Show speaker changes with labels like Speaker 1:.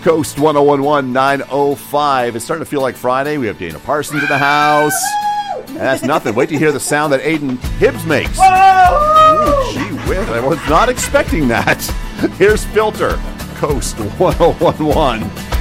Speaker 1: Coast 1011 905. It's starting to feel like Friday. We have Dana Parsons in the house. And that's nothing. Wait to hear the sound that Aiden Hibbs makes. Ooh, gee whiz. I was not expecting that. Here's Filter. Coast 1011.